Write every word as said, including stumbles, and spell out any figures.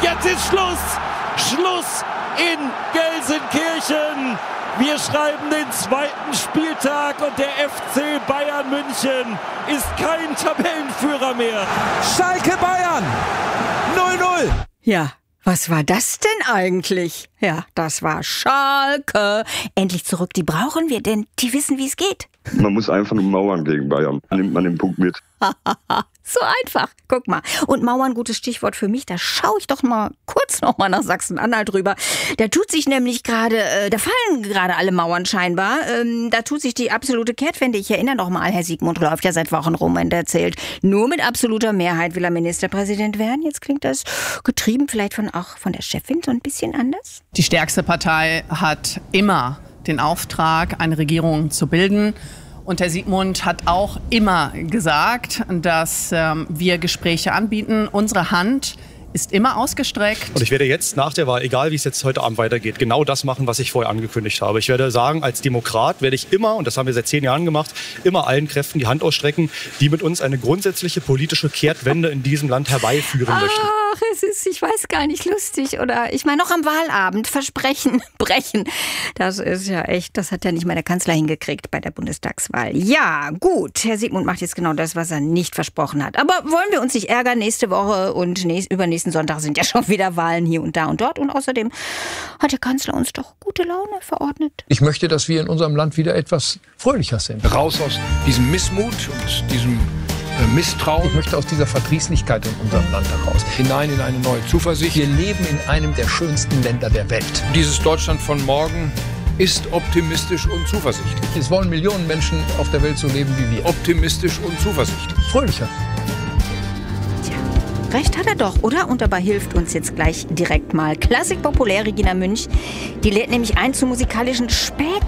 jetzt ist Schluss. Schluss in Gelsenkirchen. Wir schreiben den zweiten Spieltag und der F C Bayern München ist kein Tabellenführer mehr. Schalke Bayern null null. Ja, was war das denn eigentlich? Ja, das war Schalke. Endlich zurück, die brauchen wir, denn die wissen, wie es geht. Man muss einfach nur mauern gegen Bayern. Dann nimmt man den Punkt mit. So einfach. Guck mal. Und Mauern, gutes Stichwort für mich. Da schaue ich doch mal kurz noch mal nach Sachsen-Anhalt rüber. Da tut sich nämlich gerade, äh, da fallen gerade alle Mauern scheinbar. Ähm, da tut sich die absolute Kehrtwende. Ich erinnere noch mal, Herr Siegmund läuft ja seit Wochen rum und erzählt, nur mit absoluter Mehrheit will er Ministerpräsident werden. Jetzt klingt das getrieben vielleicht von auch von der Chefin so ein bisschen anders. Die stärkste Partei hat immer den Auftrag, eine Regierung zu bilden. Und Herr Siegmund hat auch immer gesagt, dass ähm, wir Gespräche anbieten. Unsere Hand ist immer ausgestreckt. Und ich werde jetzt nach der Wahl, egal wie es jetzt heute Abend weitergeht, genau das machen, was ich vorher angekündigt habe. Ich werde sagen, als Demokrat werde ich immer, und das haben wir seit zehn Jahren gemacht, immer allen Kräften die Hand ausstrecken, die mit uns eine grundsätzliche politische Kehrtwende in diesem Land herbeiführen Ach, möchten. Ach, es ist, ich weiß gar nicht, lustig. Oder ich meine, noch am Wahlabend versprechen, brechen. Das ist ja echt, das hat ja nicht mal der Kanzler hingekriegt bei der Bundestagswahl. Ja, gut, Herr Siegmund macht jetzt genau das, was er nicht versprochen hat. Aber wollen wir uns nicht ärgern, nächste Woche und nächst, übernächsten Sonntag sind ja schon wieder Wahlen hier und da und dort. Und außerdem hat der Kanzler uns doch gute Laune verordnet. Ich möchte, dass wir in unserem Land wieder etwas fröhlicher sind. Raus aus diesem Missmut und diesem Misstrauen. Ich möchte aus dieser Verdrießlichkeit in unserem Land heraus. Hinein in eine neue Zuversicht. Wir leben in einem der schönsten Länder der Welt. Dieses Deutschland von morgen ist optimistisch und zuversichtlich. Es wollen Millionen Menschen auf der Welt so leben wie wir. Optimistisch und zuversichtlich. Fröhlicher. Recht hat er doch, oder? Und dabei hilft uns jetzt gleich direkt mal Klassik populär Regina Münch. Die lädt nämlich ein zu musikalischen Spät